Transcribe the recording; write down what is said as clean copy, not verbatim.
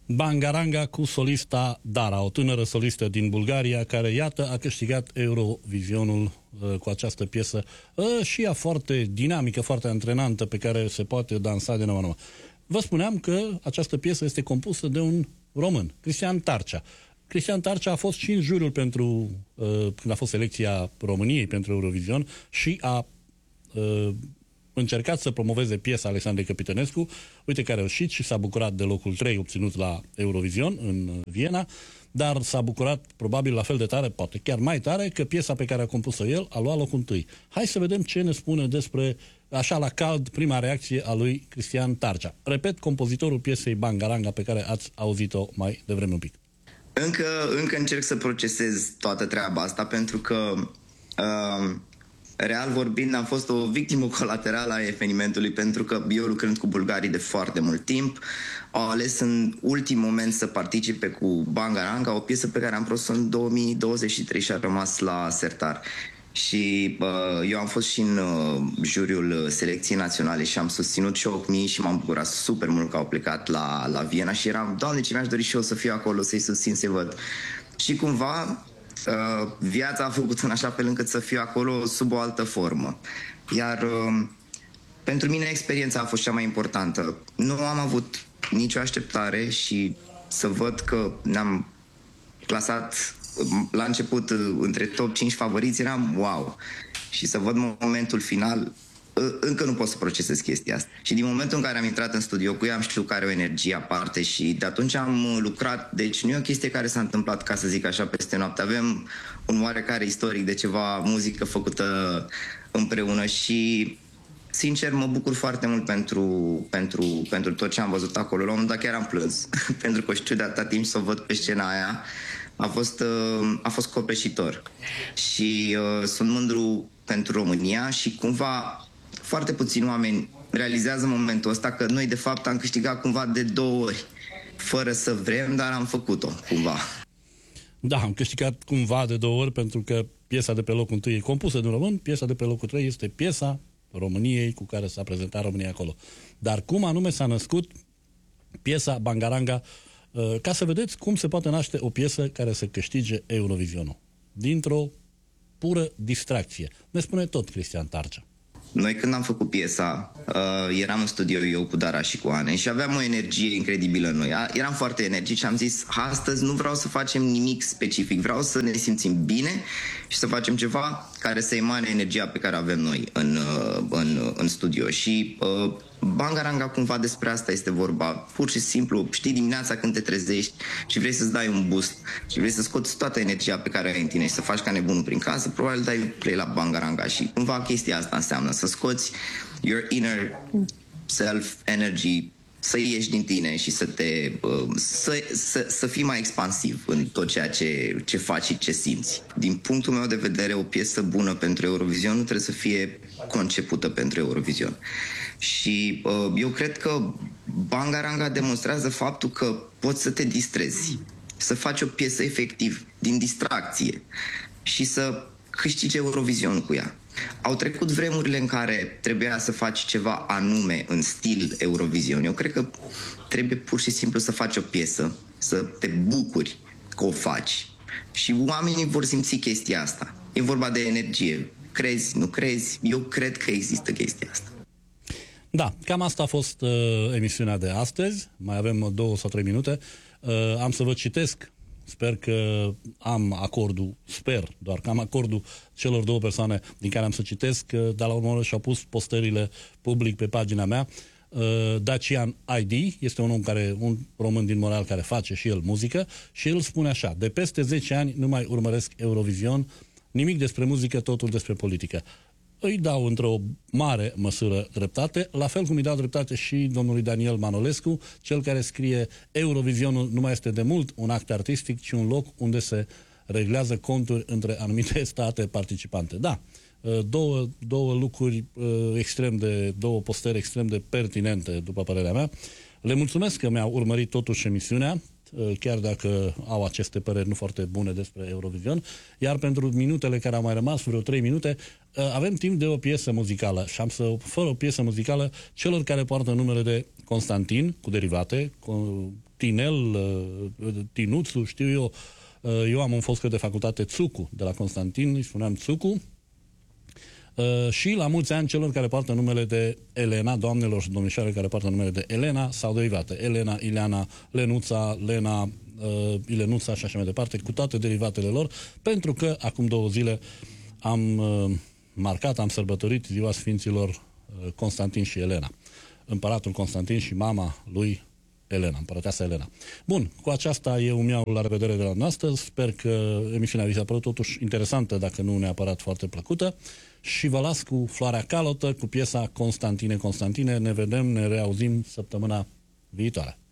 Bangaranga cu solista Dara, o tânără solistă din Bulgaria, care, iată, a câștigat Eurovizionul cu această piesă și ea foarte dinamică, foarte antrenantă, pe care se poate dansa de nouă. Vă spuneam că această piesă este compusă de un român, Cristian Tarcea. Cristian Tarcea a fost și în juriul pentru, când a fost selecția României pentru Eurovision și a încercat să promoveze piesa Alexandrei Capitănescu, uite că a reușit și s-a bucurat de locul 3 obținut la Eurovision în Viena, dar s-a bucurat probabil la fel de tare, poate chiar mai tare, că piesa pe care a compus-o el a luat locul 1. Hai să vedem ce ne spune despre, așa la cald, prima reacție a lui Cristian Tarcea. Repet, compozitorul piesei Bangaranga, pe care ați auzit-o mai devreme un pic. Încă încerc să procesez toată treaba asta, pentru că real vorbind, am fost o victimă colaterală a evenimentului, pentru că eu, lucrând cu bulgarii de foarte mult timp, au ales în ultim moment să participe cu Bangaranga, o piesă pe care am produs-o în 2023 și a rămas la sertar. Și eu am fost și în juriul selecției naționale și am susținut și 8.000 și m-am bucurat super mult că au plecat la Viena și eram, Doamne, ce mi-aș dori și eu să fiu acolo, să-i susțin, să-i văd. Și cumva viața a făcut în așa fel încât să fiu acolo sub o altă formă. Iar pentru mine experiența a fost cea mai importantă. Nu am avut nicio așteptare și să văd că ne-am clasat la început între top 5 favoriți, eram wow. Și să văd momentul final, încă nu pot să procesez chestia asta. Și din momentul în care am intrat în studio cu ea, am știut că are o energie aparte și de atunci am lucrat. Deci nu e o chestie care s-a întâmplat, ca să zic așa, peste noapte. Avem un oarecare istoric de ceva muzică făcută împreună și sincer mă bucur foarte mult pentru tot ce am văzut acolo. La un moment dat chiar am plâns pentru că știu de atâta timp să o văd pe scena aia. A fost copleșitor și sunt mândru pentru România și cumva foarte puțini oameni realizează momentul ăsta, că noi de fapt am câștigat cumva de 2 ori fără să vrem, dar am făcut-o cumva. Da, am câștigat cumva de 2 ori, pentru că piesa de pe locul 1 e compusă de un român, piesa de pe locul 3 este piesa României cu care s-a prezentat România acolo. Dar cum anume s-a născut piesa Bangaranga, ca să vedeți cum se poate naște o piesă care să câștige Eurovisionul. Dintr-o pură distracție. Ne spune tot Cristian Tarcea. Noi când am făcut piesa, eram în studio eu cu Dara și cu Ane și aveam o energie incredibilă în noi. Eram foarte energici și am zis, astăzi nu vreau să facem nimic specific, vreau să ne simțim bine și să facem ceva care să emane energia pe care avem noi în studio. Și Bangaranga cumva despre asta este vorba. Pur și simplu, știi, dimineața când te trezești și vrei să-ți dai un boost și vrei să scoți toată energia pe care o ai în tine și să faci ca nebunul prin casă, probabil dai play la Bangaranga și cumva chestia asta înseamnă să scoți your inner self energy, să ieși din tine și să fii mai expansiv în tot ceea ce faci și ce simți. Din punctul meu de vedere, o piesă bună pentru Eurovision nu trebuie să fie concepută pentru Eurovision. Și eu cred că Bangaranga demonstrează faptul că poți să te distrezi, să faci o piesă efectiv din distracție și să câștigi Eurovision cu ea. Au trecut vremurile în care trebuia să faci ceva anume în stil Eurovision. Eu cred că trebuie pur și simplu să faci o piesă, să te bucuri că o faci. Și oamenii vor simți chestia asta. E vorba de energie. Crezi, nu crezi? Eu cred că există chestia asta. Da, cam asta a fost emisiunea de astăzi. Mai avem 2 sau 3 minute. Am să vă citesc. Sper că am acordul, doar că am acordul celor 2 persoane din care am să citesc, dar la urmă și-au pus postările public pe pagina mea. Dacian ID este un român din Montreal care face și el muzică și el spune așa: de peste 10 ani nu mai urmăresc Eurovision, nimic despre muzică, totul despre politică. Îi dau într-o mare măsură dreptate, la fel cum îi dau dreptate și domnului Daniel Manolescu, cel care scrie Eurovisionul nu mai este de mult un act artistic, ci un loc unde se reglează conturi între anumite state participante. Da, două lucruri două postări extrem de pertinente, după părerea mea. Le mulțumesc că mi-au urmărit totuși emisiunea, chiar dacă au aceste păreri nu foarte bune despre Eurovision, iar pentru minutele care au mai rămas, vreo 3 minute, avem timp de o piesă muzicală și am să ofer o piesă muzicală celor care poartă numele de Constantin, cu derivate, Tinel, Tinuțu, știu eu. Eu am un fost de facultate, Țucu, de la Constantin, îi spuneam Țucu. Și la mulți ani celor care poartă numele de Elena, doamnelor și domnișoare care poartă numele de Elena sau derivate. Elena, Ileana, Lenuța, Lena, Ilenuța și așa mai departe, cu toate derivatele lor, pentru că acum 2 zile am am sărbătorit ziua Sfinților Constantin și Elena. Împăratul Constantin și mama lui Elena, împărăteasa Elena. Bun, cu aceasta eu îmi iau la revedere de la noastră. Sper că emisiunea vi s-a părut totuși interesantă, dacă nu neapărat foarte plăcută. Și vă las cu Floarea Calotă, cu piesa Constantine, Constantine. Ne vedem, ne reauzim săptămâna viitoare.